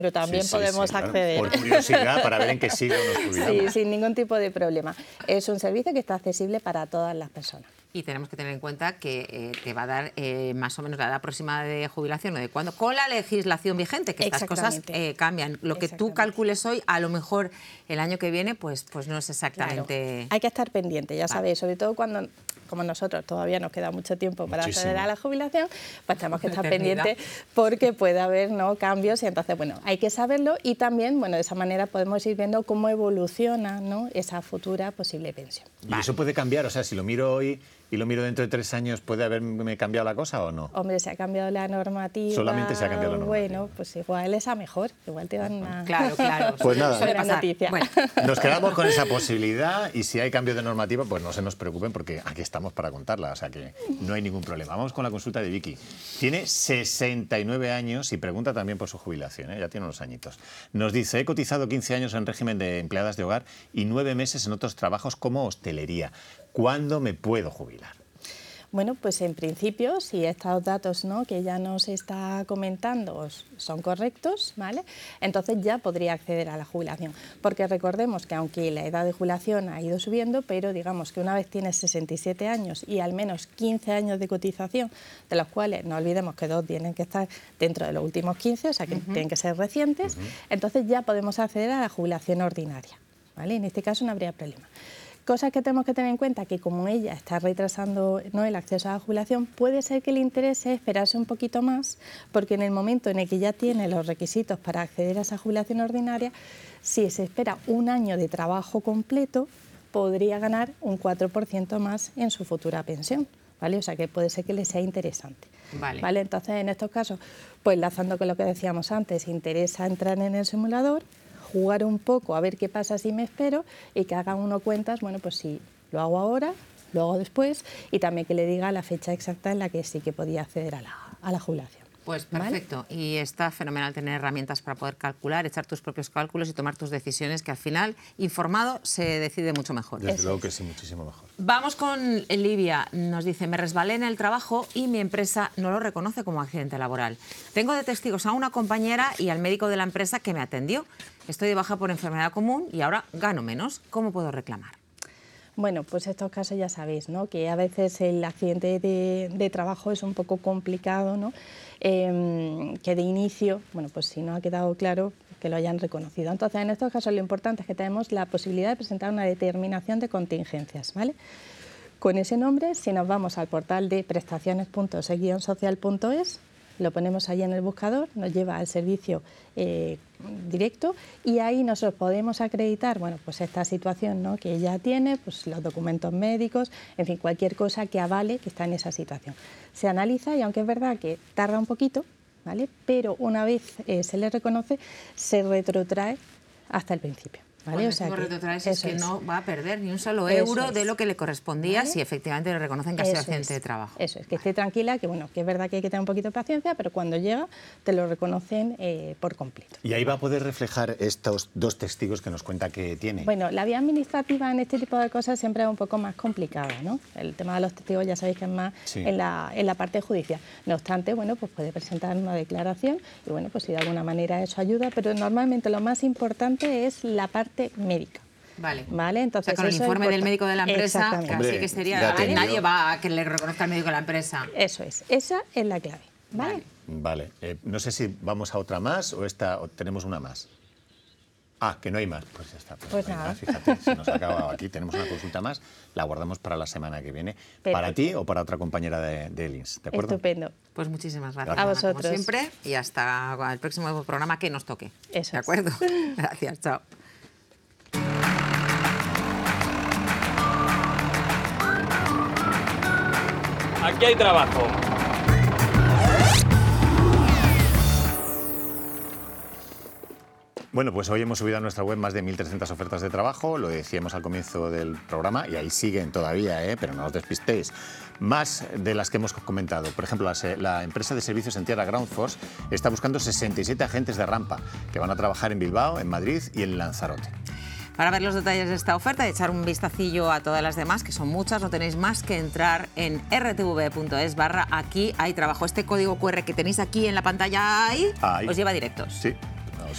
pero también podemos acceder. Por curiosidad, para ver en qué siglo nos jubilamos. Sí, sin ningún tipo de problema. Es un servicio que está accesible para todas las personas. Y tenemos que tener en cuenta que te va a dar más o menos la edad aproximada de jubilación o de cuándo, con la legislación vigente, que estas cosas cambian. Lo que tú calcules hoy, a lo mejor el año que viene, pues no es exactamente... Claro. Hay que estar pendiente, ya sabéis, sobre todo cuando, como nosotros todavía nos queda mucho tiempo para acceder a la jubilación, pues tenemos que estar pendientes porque puede haber cambios y entonces, bueno, hay que saberlo y también, bueno, de esa manera podemos ir viendo cómo evoluciona esa futura posible pensión. ¿Y eso puede cambiar? O sea, si lo miro hoy y lo miro dentro de 3 años, ¿puede haberme cambiado la cosa o no? Hombre, se ha cambiado la normativa. Solamente se ha cambiado la normativa. Bueno, pues igual es a mejor, igual te dan una Claro. Pues nada, buena noticia. Bueno. Nos quedamos con esa posibilidad y si hay cambio de normativa, pues no se nos preocupen porque aquí estamos para contarla, o sea que no hay ningún problema. Vamos con la consulta de Vicky. Tiene 69 años y pregunta también por su jubilación, ya tiene unos añitos. Nos dice, he cotizado 15 años en régimen de empleadas de hogar y 9 meses en otros trabajos como hostelería. ¿Cuándo me puedo jubilar? Bueno, pues en principio, si estos datos que ya nos está comentando son correctos, ¿vale? Entonces ya podría acceder a la jubilación. Porque recordemos que aunque la edad de jubilación ha ido subiendo, pero digamos que una vez tienes 67 años y al menos 15 años de cotización, de los cuales no olvidemos que 2 tienen que estar dentro de los últimos 15, o sea que tienen que ser recientes, entonces ya podemos acceder a la jubilación ordinaria, ¿vale? En este caso no habría problema. Cosas que tenemos que tener en cuenta, que como ella está retrasando el acceso a la jubilación, puede ser que le interese esperarse un poquito más, porque en el momento en el que ya tiene los requisitos para acceder a esa jubilación ordinaria, si se espera un año de trabajo completo, podría ganar un 4% más en su futura pensión, ¿vale? O sea que puede ser que le sea interesante. Vale. Entonces, en estos casos, pues enlazando con lo que decíamos antes, interesa entrar en el simulador, jugar un poco, a ver qué pasa si me espero y que haga uno cuentas, bueno, pues si lo hago ahora, lo hago después y también que le diga la fecha exacta en la que sí que podía acceder a la jubilación. Pues perfecto, ¿vale? Y está fenomenal tener herramientas para poder calcular, echar tus propios cálculos y tomar tus decisiones, que al final, informado, se decide mucho mejor. Desde luego que sí, muchísimo mejor. Vamos con Livia, nos dice, me resbalé en el trabajo y mi empresa no lo reconoce como accidente laboral. Tengo de testigos a una compañera y al médico de la empresa que me atendió. Estoy de baja por enfermedad común y ahora gano menos. ¿Cómo puedo reclamar? Bueno, pues estos casos ya sabéis, ¿no? Que a veces el accidente de trabajo es un poco complicado, ¿no? Que de inicio, bueno, pues si no ha quedado claro, que lo hayan reconocido. Entonces, en estos casos lo importante es que tenemos la posibilidad de presentar una determinación de contingencias, ¿vale? Con ese nombre, si nos vamos al portal de prestaciones.seguionsocial.es, lo ponemos ahí en el buscador, nos lleva al servicio directo y ahí nosotros podemos acreditar, bueno, pues esta situación, ¿no?, que ella tiene, pues los documentos médicos, en fin, cualquier cosa que avale que está en esa situación. Se analiza y aunque es verdad que tarda un poquito, ¿vale?, pero una vez se le reconoce, se retrotrae hasta el principio. ¿Vale? O sea que no va a perder ni un solo euro de lo que le correspondía, ¿vale?, si efectivamente le reconocen que ha sido accidente de trabajo. Eso es, que esté tranquila, que bueno, que es verdad que hay que tener un poquito de paciencia, pero cuando llega te lo reconocen por completo. ¿Y ahí va a poder reflejar estos 2 testigos que nos cuenta que tiene? Bueno, la vía administrativa en este tipo de cosas siempre es un poco más complicada, ¿no? El tema de los testigos ya sabéis que es más en la parte judicial. No obstante, bueno, pues puede presentar una declaración y bueno, pues si de alguna manera eso ayuda, pero normalmente lo más importante es la parte médica. Vale. Entonces, o sea, con el informe del médico de la empresa, Hombre, así que sería, nadie va a que le reconozca al médico de la empresa. Eso es, esa es la clave. Vale. No sé si vamos a otra más o tenemos una más. Ah, que no hay más. Pues ya está. Pues nada. Más, fíjate, se nos ha acabado aquí. Tenemos una consulta más, la guardamos para la semana que viene. Perfecto. ¿Para ti o para otra compañera de LINS? ¿De acuerdo? Estupendo. Pues muchísimas gracias. A vosotros. Como siempre, y hasta el próximo programa que nos toque. Eso. ¿De acuerdo? Gracias, chao. Aquí hay trabajo. Bueno, pues hoy hemos subido a nuestra web más de 1.300 ofertas de trabajo, lo decíamos al comienzo del programa, y ahí siguen todavía, pero no os despistéis. Más de las que hemos comentado. Por ejemplo, la empresa de servicios en tierra Groundforce está buscando 67 agentes de rampa que van a trabajar en Bilbao, en Madrid y en Lanzarote. Para ver los detalles de esta oferta y echar un vistacillo a todas las demás, que son muchas, no tenéis más que entrar en rtv.es/aquí hay trabajo. Este código QR que tenéis aquí en la pantalla ahí os lleva directos. Sí.